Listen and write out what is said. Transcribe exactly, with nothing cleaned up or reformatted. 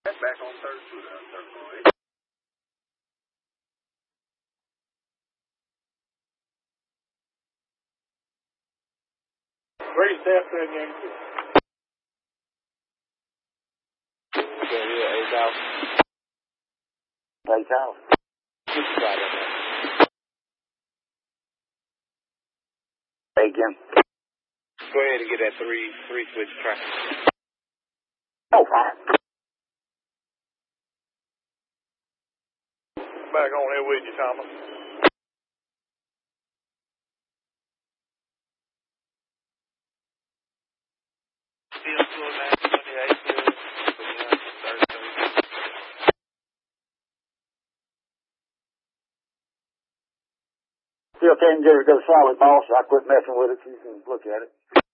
Back on third foot, uh, third foot. Three steps in Yankee. Yeah, yeah, eight out. Eight out. Just try that. Hey, again. Go ahead and get that three, three switch track. Oh, fine. Back on here with you, Thomas. Still full nine twenty-eight, Still can't get it to go solid, boss. I quit messing with it so you can look at it.